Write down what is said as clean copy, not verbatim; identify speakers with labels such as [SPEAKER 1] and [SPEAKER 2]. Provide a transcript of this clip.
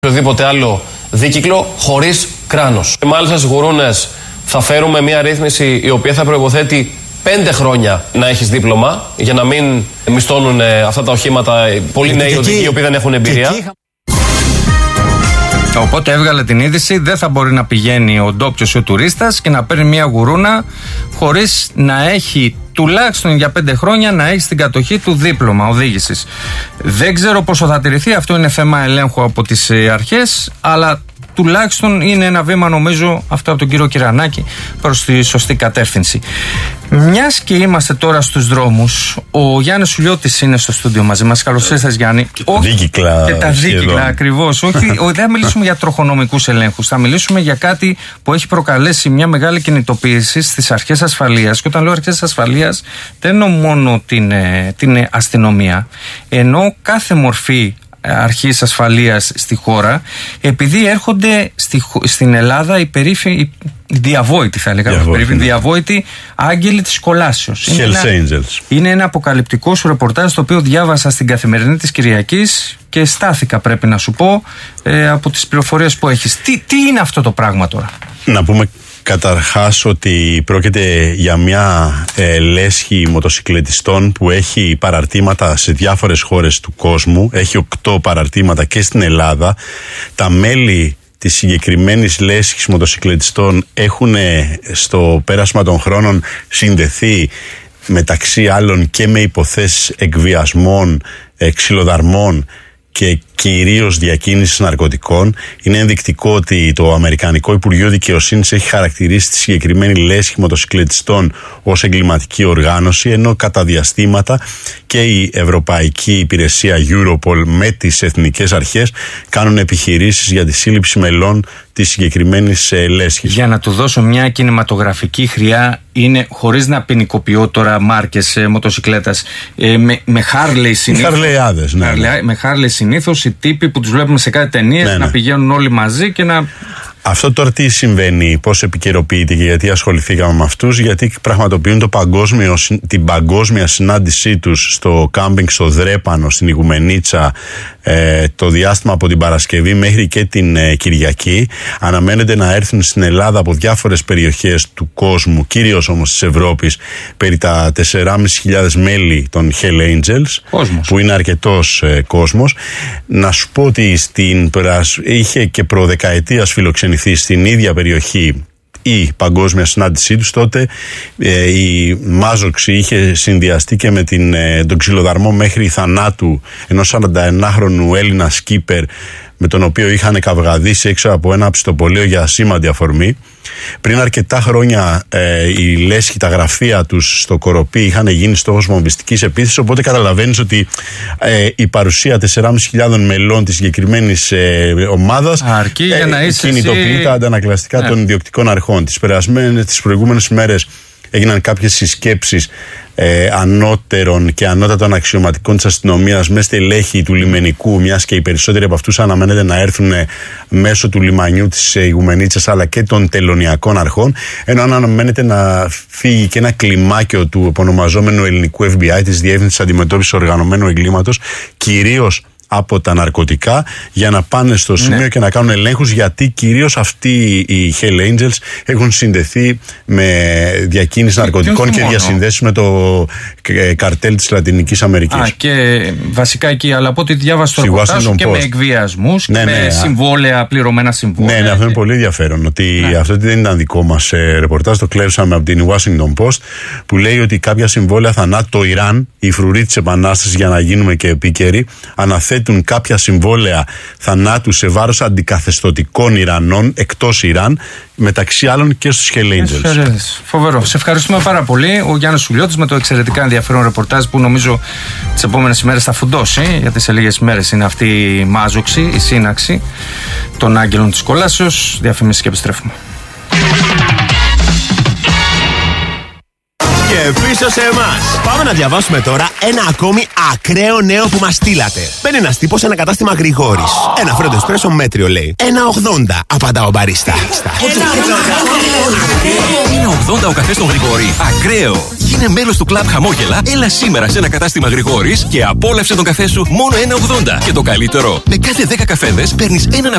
[SPEAKER 1] οποιοδήποτε άλλο δίκυκλο χωρίς κράνος. Μάλιστα στις γουρούνες θα φέρουμε μια ρύθμιση η οποία θα προϋποθέτει 5 χρόνια να έχεις δίπλωμα για να μην μισθώνουν αυτά τα οχήματα πολλοί νέοι οδηγοί οι οποίοι δεν έχουν εμπειρία.
[SPEAKER 2] Οπότε έβγαλε την είδηση, δεν θα μπορεί να πηγαίνει ο ντόπιος ο τουρίστας και να παίρνει μια γουρούνα χωρίς να έχει τουλάχιστον για 5 χρόνια να έχει στην κατοχή του δίπλωμα οδήγησης. Δεν ξέρω πόσο θα τηρηθεί, αυτό είναι θέμα ελέγχου από τις αρχές, αλλά τουλάχιστον είναι ένα βήμα, νομίζω, αυτό από τον κύριο Κυρανάκη προς τη σωστή κατεύθυνση. Μιας και είμαστε τώρα στους δρόμους, ο Γιάννης Σουλιώτης είναι στο στούντιο μαζί μας. Καλώς ήρθες, Γιάννη.
[SPEAKER 3] Και τα δίκυκλα.
[SPEAKER 2] Και τα δίκυκλα, ακριβώς. Όχι, δεν θα μιλήσουμε για τροχονομικούς ελέγχους. Θα μιλήσουμε για κάτι που έχει προκαλέσει μια μεγάλη κινητοποίηση στις αρχές ασφαλείας. Και όταν λέω αρχές ασφαλείας, δεν εννοώ μόνο την αστυνομία, ενώ κάθε μορφή αρχής ασφαλείας στη χώρα, επειδή έρχονται στην Ελλάδα οι διαβόητοι, θα έλεγα, διαβόητοι άγγελοι της κολάσεως.
[SPEAKER 3] Hells Angels.
[SPEAKER 2] Είναι ένα αποκαλυπτικό σου ρεπορτάζ το οποίο διάβασα στην Καθημερινή της Κυριακής και στάθηκα, πρέπει να σου πω, από τις πληροφορίες που έχεις. Τι είναι αυτό το πράγμα τώρα?
[SPEAKER 3] Να πούμε καταρχάς ότι πρόκειται για μια λέσχη μοτοσυκλετιστών που έχει παραρτήματα σε διάφορες χώρες του κόσμου. Έχει 8 παραρτήματα και στην Ελλάδα. Τα μέλη της συγκεκριμένης λέσχης μοτοσυκλετιστών έχουν στο πέρασμα των χρόνων συνδεθεί μεταξύ άλλων και με υποθέσεις εκβιασμών, ξυλοδαρμών και κυρίως διακίνησης ναρκωτικών. Είναι ενδεικτικό ότι το Αμερικανικό Υπουργείο Δικαιοσύνης έχει χαρακτηρίσει τη συγκεκριμένη λέσχη μοτοσυκλετιστών ως εγκληματική οργάνωση, ενώ κατά διαστήματα και η Ευρωπαϊκή Υπηρεσία Europol με τις εθνικές αρχές κάνουν επιχειρήσεις για τη σύλληψη μελών της συγκεκριμένης λέσχης.
[SPEAKER 2] Για να του δώσω μια κινηματογραφική χρειά, είναι, χωρίς να ποινικοποιώ τώρα μάρκες μοτοσυκλέτας, με Harley συνήθως. Με Harley συνήθως οι τύποι που τους βλέπουμε σε κάτι ταινίες να πηγαίνουν όλοι μαζί και να...
[SPEAKER 3] Αυτό τώρα τι συμβαίνει, πώς επικαιροποιείται και γιατί ασχοληθήκαμε με αυτούς? Γιατί πραγματοποιούν την παγκόσμια συνάντησή τους στο κάμπινγκ στο Δρέπανο, στην Ιγουμενίτσα, το διάστημα από την Παρασκευή μέχρι και την Κυριακή. Αναμένεται να έρθουν στην Ελλάδα από διάφορες περιοχές του κόσμου, κυρίως όμως της Ευρώπης, περί τα 4.500 μέλη των Hell Angels, που είναι αρκετός κόσμος. Να σου πω ότι είχε και προδεκαετίας φιλοξενηθεί στην ίδια περιοχή η παγκόσμια συνάντησή τους. Τότε η μάζοξη είχε συνδυαστεί και με τον ξυλοδαρμό μέχρι θανάτου ενός 41χρονου Έλληνα σκίπερ, με τον οποίο είχαν καυγαδίσει έξω από ένα ψητοπολείο για ασήμαντη αφορμή. Πριν αρκετά χρόνια η λέσχη, τα γραφεία τους στο Κοροπή είχαν γίνει στόχος βομβιστικής επίθεσης, οπότε καταλαβαίνεις ότι η παρουσία 4.500 μελών της συγκεκριμένης ομάδας κινητοποιεί τα αντανακλαστικά των ιδιοκτικών αρχών. Τις προηγούμενες μέρες έγιναν κάποιες συσκέψεις ανώτερων και ανώτατων αξιωματικών της αστυνομίας με στελέχη του λιμενικού, μιας και οι περισσότεροι από αυτούς αναμένεται να έρθουν μέσω του λιμανιού της Ιγουμενίτσας αλλά και των τελωνιακών αρχών, ενώ αναμένεται να φύγει και ένα κλιμάκιο του επωνομαζόμενου ελληνικού FBI, της Διεύθυνσης Αντιμετώπισης Οργανωμένου Εγκλήματος, κυρίως από τα ναρκωτικά, για να πάνε στο σημείο και να κάνουν ελέγχους, γιατί κυρίως αυτοί οι Hell Angels έχουν συνδεθεί με διακίνηση ναρκωτικών και διασυνδέσεις με το καρτέλ της Λατινικής Αμερικής.
[SPEAKER 2] Και βασικά εκεί, αλλά από ό,τι διάβασα στο ρεπορτάζ, και με εκβιασμούς και με συμβόλαια, πληρωμένα συμβόλαια.
[SPEAKER 3] Ναι, αυτό είναι πολύ ενδιαφέρον. Ότι αυτό δεν ήταν δικό μας ρεπορτάζ, το κλέψαμε από την Washington Post, που λέει ότι κάποια συμβόλαια θανάτου, το Ιράν, η φρουρή της Επανάστασης, για να γίνουμε και επίκαιροι, αναθέτουν κάποια συμβόλαια θανάτου σε βάρος αντικαθεστωτικών Ιρανών εκτός Ιράν, μεταξύ άλλων και στους Hell Angels.
[SPEAKER 2] Φοβερό. Σε ευχαριστούμε πάρα πολύ. Ο Γιάννης Σουλιώτης με το εξαιρετικά ενδιαφέρον ρεπορτάζ που νομίζω τις επόμενες ημέρες θα φουντώσει, γιατί σε λίγες μέρες είναι αυτή η μάζοξη, η σύναξη των άγγελων της κολάσεως. Διαφημίσεις και επιστρέφουμε.
[SPEAKER 4] Και πίσω σε εμάς. Πάμε να διαβάσουμε τώρα ένα ακόμη ακραίο νέο που μας στείλατε. Μπαίνει ένας τύπος σε ένα κατάστημα Γρηγόρης. Ένα φρέντο εσπρέσο μέτριο, λέει. 1,80. Απαντά ο μπαρίστα.
[SPEAKER 5] 1,80 ο καφές στον Γρηγόρη. Ακραίο. Γίνε μέλος του κλαμπ Χαμόγελα. Έλα σήμερα σε ένα κατάστημα Γρηγόρης και απόλαυσε τον καφέ σου μόνο 1,80. Και το καλύτερο, με κάθε 10 καφέδες παίρνεις έναν